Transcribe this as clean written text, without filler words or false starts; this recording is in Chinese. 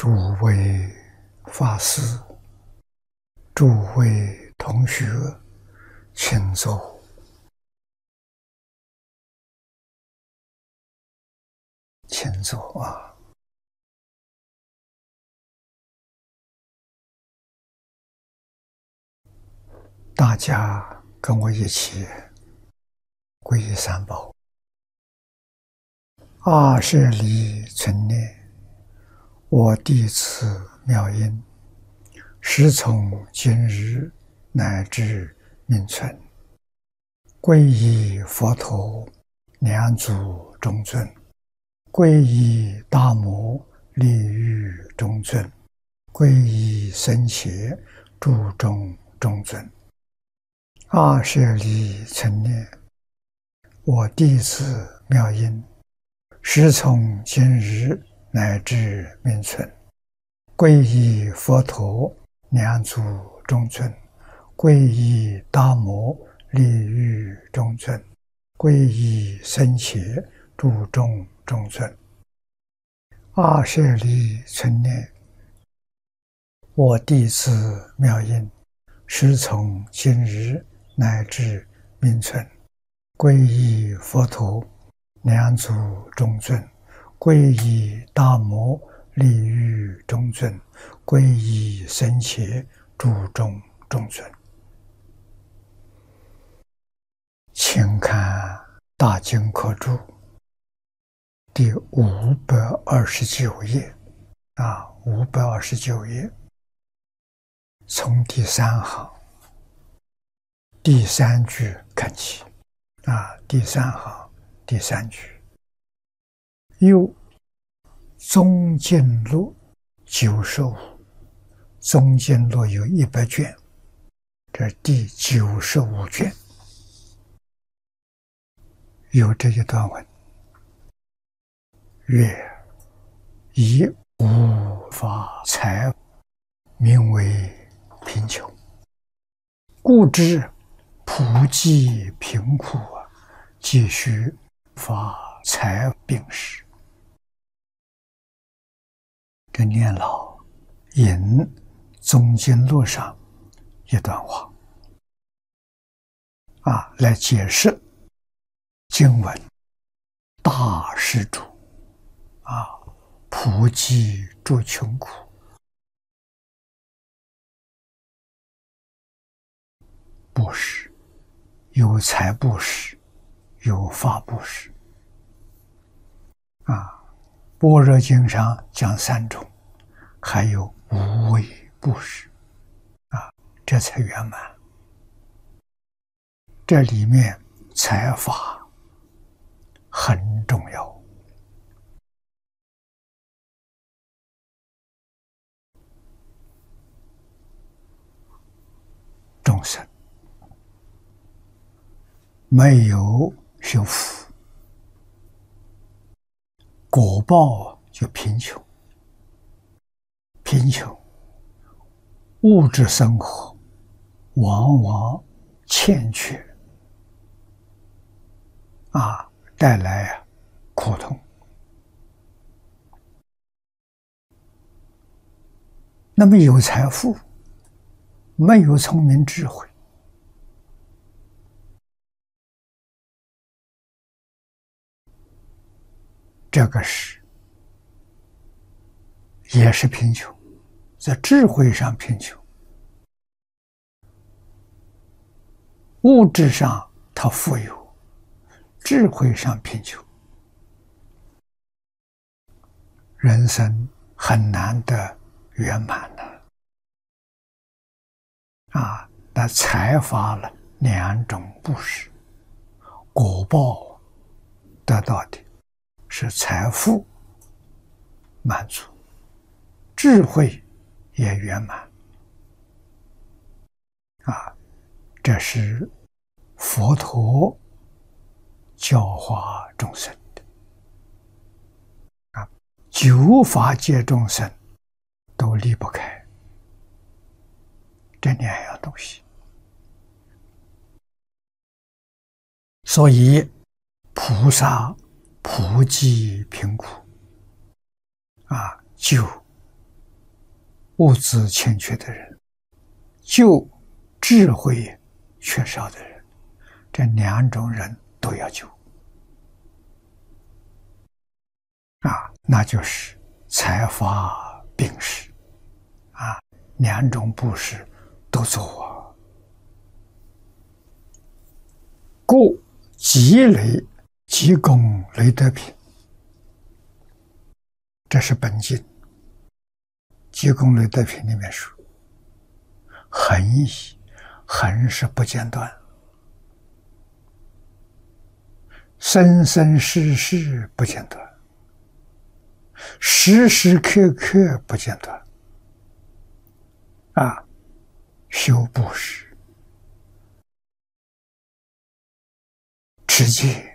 诸位法师、诸位同学，请坐。请坐啊！大家跟我一起皈依三宝。阿舍离存念，我弟子妙音，时从今日乃至命存，皈依佛陀，两祖中尊；皈依大摩，利欲中尊；皈依僧伽，注中中尊。阿舍离存念，我弟子妙音，时从今日乃至命存，皈依佛陀，两祖中尊；皈依大摩，利欲中尊；皈依僧伽，注中中尊。阿舍离存念，我弟子妙音，时从今日乃至命存，皈依佛陀，两祖中尊；皈依大摩，利欲中尊；皈依僧伽，注中中尊。请看大经科注第529页529页，从第三行第三句看起第三行第三句，又宗经录95，宗经录有100卷，这第95卷有这一段文：曰：以无法财，名为贫穷，故知普济贫苦急需发财病时。这念老引宗经录上一段话来解释经文大施主普济诸穷苦，布施有财布施，有法布施般若经上讲3种，还有无为布施这才圆满。这里面财法很重要。众生没有修福，果报就贫穷。贫穷，物质生活往往欠缺带来苦痛。那么有财富，没有聪明智慧，这个也是贫穷，在智慧上贫穷，物质上他富有，智慧上贫穷，人生很难得圆满的那财发了2种布施，果报得到的是财富满足，智慧也圆满这是佛陀教化众生的9法界众生都离不开这2样东西。所以菩萨普济贫苦救物资欠缺的人，救智慧缺少的人，这两种人都要救那就是财法并施两种布施都做故积累积功累德品，这是本经积功累德品里面说，恒矣，恒是不间断，生生世世不间断，时时刻刻不间断修布施、持戒、